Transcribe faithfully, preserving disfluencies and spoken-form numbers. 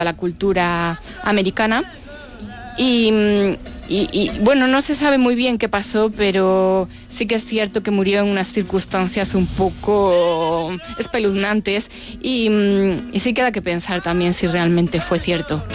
la cultura americana. Y, y, y bueno, no se sabe muy bien qué pasó, pero sí que es cierto que murió en unas circunstancias un poco espeluznantes y, y sí queda que pensar también si realmente fue cierto.